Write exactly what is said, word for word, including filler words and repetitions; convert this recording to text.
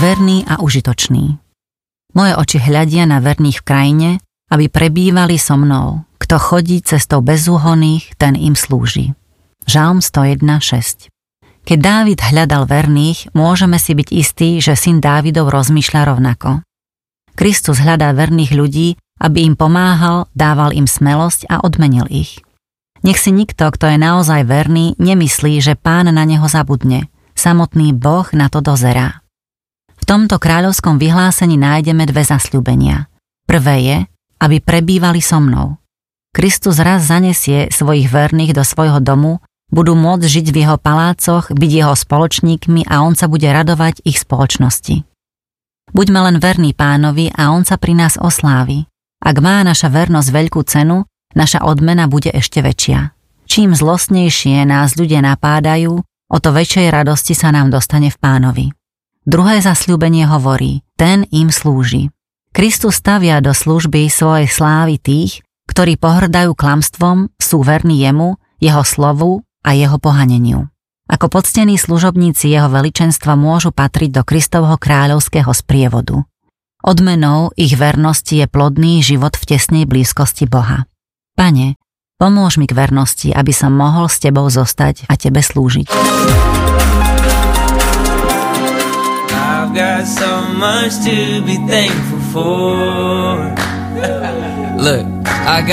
verný a užitočný. Moje oči hľadia na verných v krajine, aby prebývali so mnou. Kto chodí cestou bezúhonných, ten im slúži. Žalm sto jeden šesť. Keď Dávid hľadal verných, môžeme si byť istí, že syn Dávidov rozmýšľa rovnako. Kristus hľadá verných ľudí, aby im pomáhal, dával im smelosť a odmenil ich. Nech si nikto, kto je naozaj verný, nemyslí, že Pán na neho zabudne. Samotný Boh na to dozerá. V tomto kráľovskom vyhlásení nájdeme dve zasľúbenia. Prvé je, aby prebývali so mnou. Kristus raz zanesie svojich verných do svojho domu, budú môcť žiť v jeho palácoch, byť jeho spoločníkmi a on sa bude radovať ich spoločnosti. Buďme len verní Pánovi a on sa pri nás oslávi. Ak má naša vernosť veľkú cenu, naša odmena bude ešte väčšia. Čím zlostnejšie nás ľudia napádajú, o to väčšej radosti sa nám dostane v Pánovi. Druhé zasľúbenie hovorí, ten im slúži. Kristus stavia do služby svojej slávy tých, ktorí pohrdajú klamstvom, sú verní jemu, jeho slovu a jeho pohaneniu. Ako poctení služobníci jeho veličenstva môžu patriť do Kristovho kráľovského sprievodu. Odmenou ich vernosti je plodný život v tesnej blízkosti Boha. Pane, pomôž mi k vernosti, aby som mohol s tebou zostať a tebe slúžiť. I've got so much to be thankful for. Look, I got